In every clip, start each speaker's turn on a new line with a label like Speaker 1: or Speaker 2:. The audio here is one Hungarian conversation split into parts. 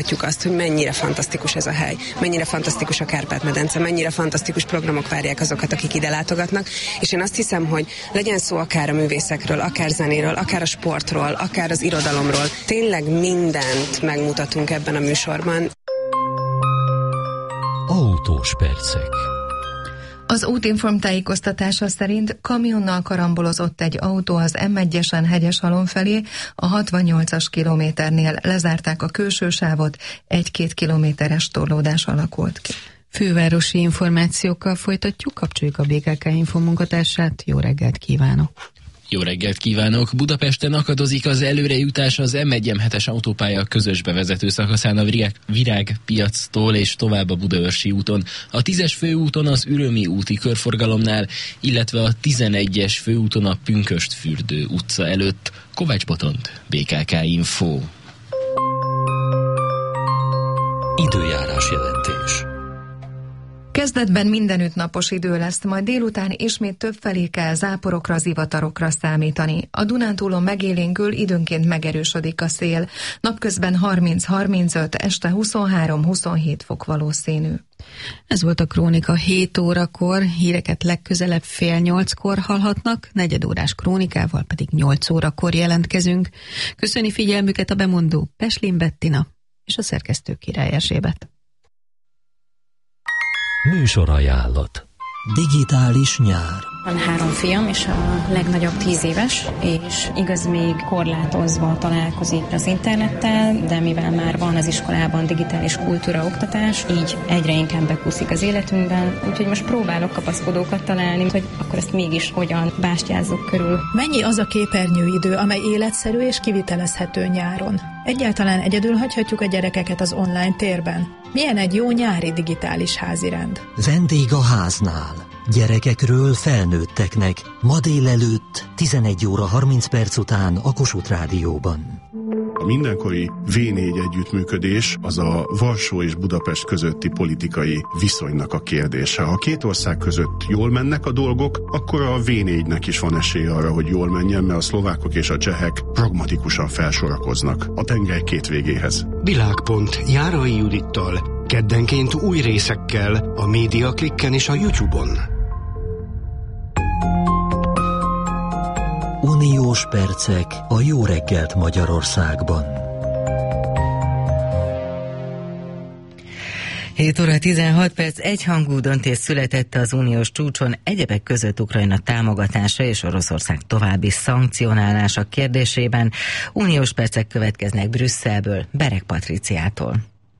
Speaker 1: azt, hogy mennyire fantasztikus ez a hely, mennyire fantasztikus a Kárpát-medence, mennyire fantasztikus programok várják azokat, akik ide látogatnak, és én azt hiszem, hogy legyen szó akár a művészekről, akár zenéről, akár a sportról, akár az irodalomról, tényleg mindent megmutatunk ebben a műsorban.
Speaker 2: Autós percek.
Speaker 3: Az Útinform tájékoztatása szerint kamionnal karambolozott egy autó az M1-esen Hegyeshalom felé, a 68-as kilométernél lezárták a külső sávot, 1-2 kilométeres torlódás alakult ki.
Speaker 4: Fővárosi információkkal folytatjuk, kapcsoljuk a BKK Info munkatársát. Jó reggelt kívánok!
Speaker 5: Jó reggelt kívánok! Budapesten akadozik az előrejutás az M1-M7-es autópálya közös bevezető szakaszán a Virágpiactól és tovább a Budaörsi úton, a 10-es főúton az Ürömi úti körforgalomnál, illetve a 11-es főúton a Pünkösdfürdő utca előtt. Kovács Botont, BKK Info.
Speaker 2: Időjárás jelentés.
Speaker 3: Kezdetben mindenütt napos idő lesz, majd délután ismét többfelé kell záporokra, zivatarokra számítani. A Dunántúlon megélénkül, időnként megerősödik a szél. Napközben 30-35, este 23-27 fok valószínű.
Speaker 4: Ez volt a Krónika 7 órakor, híreket legközelebb 7:30-kor hallhatnak, negyedórás krónikával pedig 8 órakor jelentkezünk. Köszöni figyelmüket a bemondó Peslin Bettina és a szerkesztő Király Erzsébet.
Speaker 2: Műsorajánlat. Digitális nyár.
Speaker 6: Van 3 fiam, és a legnagyobb 10 éves, és igaz, még korlátozva találkozik az internettel, de mivel már van az iskolában digitális kultúra oktatás, így egyre inkább bekúszik az életünkben, úgyhogy most próbálok kapaszkodókat találni, hogy akkor ezt mégis hogyan bástyázzuk körül.
Speaker 7: Mennyi az a képernyőidő, amely életszerű és kivitelezhető nyáron? Egyáltalán egyedül hagyhatjuk a gyerekeket az online térben? Milyen egy jó nyári digitális házirend?
Speaker 8: Vendég a háznál. Gyerekekről felnőtteknek. Ma délelőtt 11 óra 30 perc után a Kossuth Rádióban.
Speaker 9: A mindenkori V4 együttműködés az a Varsó és Budapest közötti politikai viszonynak a kérdése. Ha két ország között jól mennek a dolgok, akkor a V4-nek is van esélye arra, hogy jól menjen, mert a szlovákok és a csehek pragmatikusan felsorakoznak a tengely két végéhez.
Speaker 10: Világpont Járai Judittal, keddenként új részekkel a Médiaklikken és a YouTube-on.
Speaker 8: Uniós percek a jó reggelt Magyarországban.
Speaker 11: 7 óra 16 perc, egyhangú döntés született az uniós csúcson, egyebek között Ukrajna támogatása és Oroszország további szankcionálása kérdésében. Uniós percek következnek Brüsszelből, Bereg Patriciától.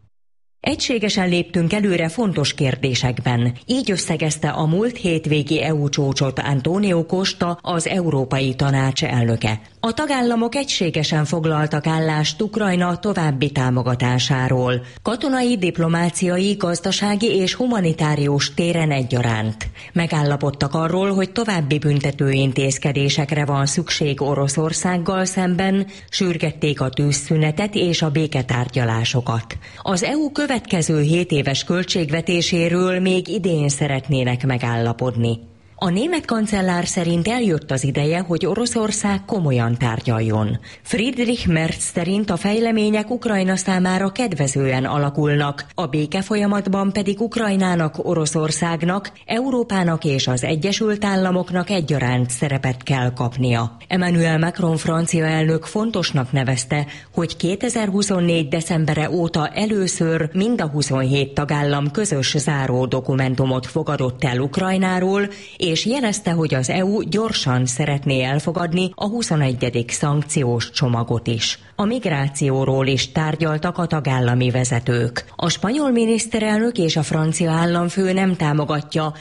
Speaker 12: Egységesen léptünk előre fontos kérdésekben. Így összegezte a múlt hétvégi EU csúcsot Antonio Costa, az Európai Tanács elnöke. A tagállamok egységesen foglaltak állást Ukrajna további támogatásáról. Katonai, diplomáciai, gazdasági és humanitárius téren egyaránt. Megállapodtak arról, hogy további büntető intézkedésekre van szükség Oroszországgal szemben, sürgették a tűzszünetet és a béketárgyalásokat. Az EU következő 7 éves költségvetéséről még idén szeretnének megállapodni. A német kancellár szerint eljött az ideje, hogy Oroszország komolyan tárgyaljon. Friedrich Merz szerint a fejlemények Ukrajna számára kedvezően alakulnak, a békefolyamatban pedig Ukrajnának, Oroszországnak, Európának és az Egyesült Államoknak egyaránt szerepet kell kapnia. Emmanuel Macron francia elnök fontosnak nevezte, hogy 2024. decembere óta először mind a 27 tagállam közös záró dokumentumot fogadott el Ukrajnáról, és jelezte, hogy az EU gyorsan szeretné elfogadni a 21. szankciós csomagot is. A migrációról is tárgyaltak a tagállami vezetők. A spanyol miniszterelnök és a francia államfő nem támogatja,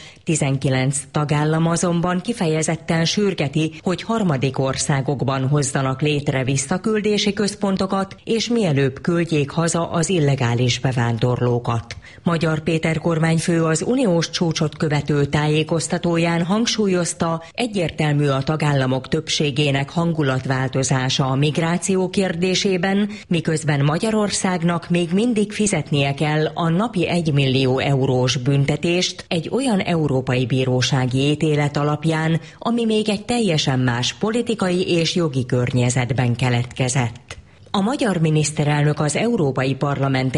Speaker 12: 19 tagállam azonban kifejezetten sürgeti, hogy harmadik országokban hozzanak létre visszaküldési központokat, és mielőbb küldjék haza az illegális bevándorlókat. Magyar Péter kormányfő az uniós csúcsot követő tájékoztatóján hangsúlyozta, egyértelmű a tagállamok többségének hangulatváltozása a migráció kérdésében, miközben Magyarországnak még mindig fizetnie kell a napi 1 millió eurós büntetést egy olyan európai bírósági ítélet alapján, ami még egy teljesen más politikai és jogi környezetben keletkezett. A magyar miniszterelnök az Európai Parlament